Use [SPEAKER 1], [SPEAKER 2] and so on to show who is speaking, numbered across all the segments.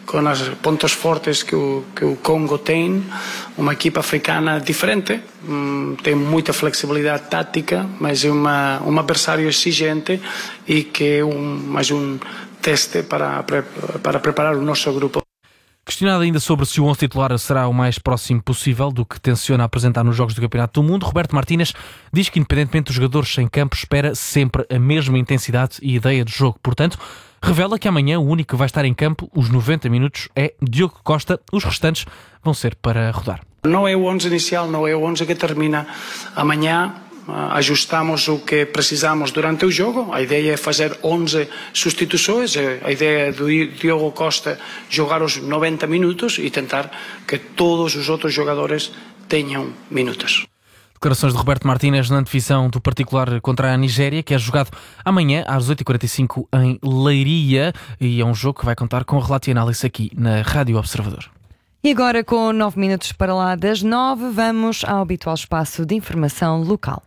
[SPEAKER 1] com os pontos fortes que o Congo tem, uma equipa africana diferente, tem muita flexibilidade tática, mas é um adversário exigente e que é mais um teste para preparar o nosso grupo.
[SPEAKER 2] Questionado ainda sobre se o 11 titular será o mais próximo possível do que tenciona apresentar nos Jogos do Campeonato do Mundo, Roberto Martínez diz que, independentemente dos jogadores em campo, espera sempre a mesma intensidade e ideia de jogo. Portanto, revela que amanhã o único que vai estar em campo os 90 minutos é Diogo Costa. Os restantes vão ser para rodar.
[SPEAKER 1] Não é o 11 inicial, não é o 11 que termina amanhã. Ajustamos o que precisamos durante o jogo. A ideia é fazer 11 substituições. A ideia é do Diogo Costa jogar os 90 minutos e tentar que todos os outros jogadores tenham minutos.
[SPEAKER 2] Declarações de Roberto Martínez na antevisão do particular contra a Nigéria, que é jogado amanhã às 8h45 em Leiria, e é um jogo que vai contar com relato e análise aqui na Rádio Observador.
[SPEAKER 3] E agora, com 9 minutos para lá das 9, vamos ao habitual espaço de informação local.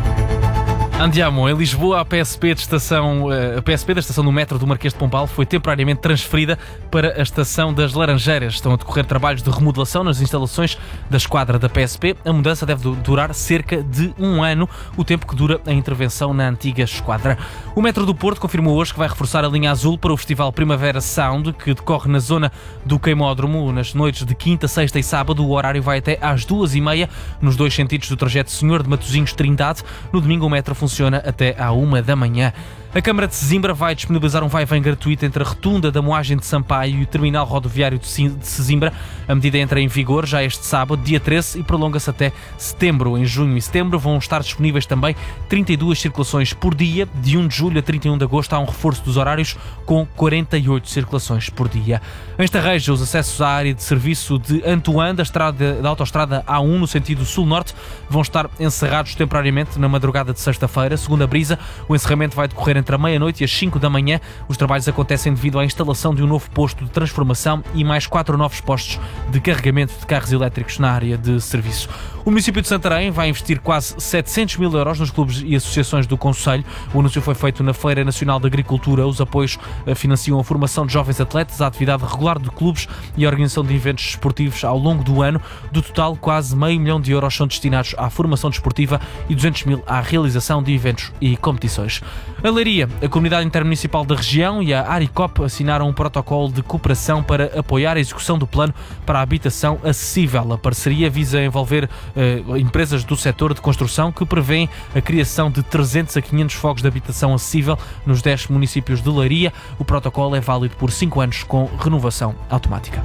[SPEAKER 2] Andiamo, em Lisboa, a PSP da estação do metro do Marquês de Pombal foi temporariamente transferida para a estação das Laranjeiras. Estão a decorrer trabalhos de remodelação nas instalações da esquadra da PSP. A mudança deve durar cerca de 1 ano, o tempo que dura a intervenção na antiga esquadra. O Metro do Porto confirmou hoje que vai reforçar a linha azul para o Festival Primavera Sound, que decorre na zona do Queimódromo nas noites de quinta, sexta e sábado. O horário vai até às 2h30 nos dois sentidos do trajeto Senhor de Matosinhos-Trindade. No domingo o metro funciona até à 1 da manhã. A Câmara de Sesimbra vai disponibilizar um vai-vem gratuito entre a rotunda da Moagem de Sampaio e o terminal rodoviário de Sesimbra. A medida entra em vigor já este sábado, dia 13, e prolonga-se até setembro. Em junho e setembro vão estar disponíveis também 32 circulações por dia. De 1 de julho a 31 de agosto há um reforço dos horários com 48 circulações por dia. Em Estarreja, os acessos à área de serviço de Antoine, da autoestrada A1 no sentido sul-norte, vão estar encerrados temporariamente na madrugada de sexta-feira. Segundo a Brisa, o encerramento vai decorrer entre a meia-noite e as 5 da manhã. Os trabalhos acontecem devido à instalação de um novo posto de transformação e mais 4 novos postos de carregamento de carros elétricos na área de serviço. O município de Santarém vai investir quase 700 mil euros nos clubes e associações do concelho. O anúncio foi feito na Feira Nacional de Agricultura. Os apoios financiam a formação de jovens atletas, a atividade regular de clubes e a organização de eventos desportivos ao longo do ano. Do total, quase €500 mil são destinados à formação desportiva e 200 mil à realização de eventos e competições. A Leiria, a Comunidade Intermunicipal da região e a Aricop assinaram um protocolo de cooperação para apoiar a execução do plano para a habitação acessível. A parceria visa envolver empresas do setor de construção que prevêem a criação de 300 a 500 fogos de habitação acessível nos 10 municípios de Leiria. O protocolo é válido por 5 anos com renovação automática.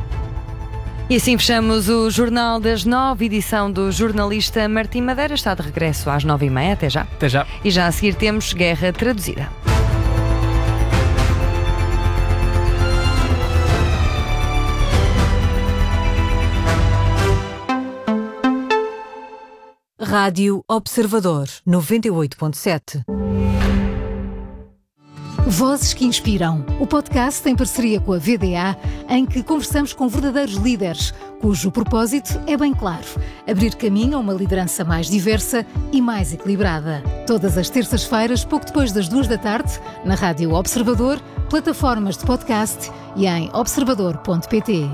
[SPEAKER 3] E assim fechamos o Jornal das 9, edição do jornalista Martim Madeira. Está de regresso às 9h30. Até já.
[SPEAKER 2] Até já.
[SPEAKER 3] E já a seguir temos Guerra Traduzida.
[SPEAKER 4] Rádio Observador 98.7.
[SPEAKER 5] Vozes que Inspiram, o podcast em parceria com a VDA, em que conversamos com verdadeiros líderes, cujo propósito é bem claro: abrir caminho a uma liderança mais diversa e mais equilibrada. Todas as terças-feiras, pouco depois das 2 da tarde, na Rádio Observador, plataformas de podcast e em observador.pt.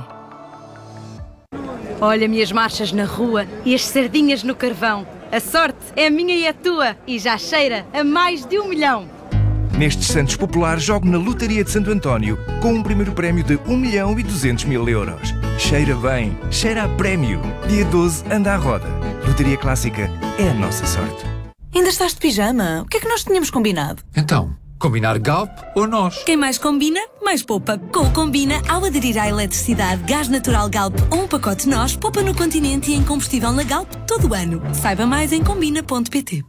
[SPEAKER 6] Olha-me as marchas na rua e as sardinhas no carvão. A sorte é minha e é tua e já cheira a mais de 1 milhão.
[SPEAKER 7] Nestes Santos Populares, jogo na Lotaria de Santo António com um primeiro prémio de 1.200.000 euros. Cheira bem, cheira a prémio. Dia 12, anda à roda. Lotaria Clássica é a nossa sorte.
[SPEAKER 4] Ainda estás de pijama? O que é que nós tínhamos combinado?
[SPEAKER 8] Então, combinar Galp ou nós?
[SPEAKER 4] Quem mais combina, mais poupa. Com o Combina, ao aderir à eletricidade, gás natural Galp ou um pacote nós, poupa no continente e em combustível na Galp todo o ano. Saiba mais em combina.pt.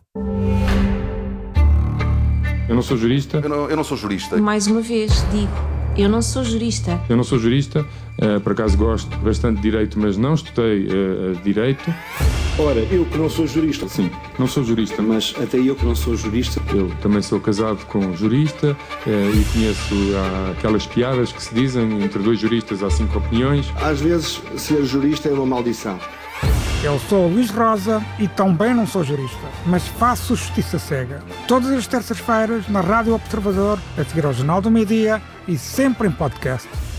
[SPEAKER 9] Eu não sou jurista.
[SPEAKER 10] Eu não sou jurista.
[SPEAKER 11] Mais uma vez, digo, eu não sou jurista.
[SPEAKER 9] Eu não sou jurista, por acaso gosto bastante de direito, mas não estudei direito.
[SPEAKER 12] Ora, eu que não sou jurista.
[SPEAKER 9] Sim, não sou jurista.
[SPEAKER 12] Mas até eu que não sou jurista.
[SPEAKER 9] Eu também sou casado com um jurista e conheço aquelas piadas que se dizem: entre 2 juristas há 5 opiniões.
[SPEAKER 12] Às vezes, ser jurista é uma maldição.
[SPEAKER 13] Eu sou Luís Rosa e também não sou jurista, mas faço justiça cega. Todas as terças-feiras na Rádio Observador, a seguir ao Jornal do Meio-Dia e sempre em podcast.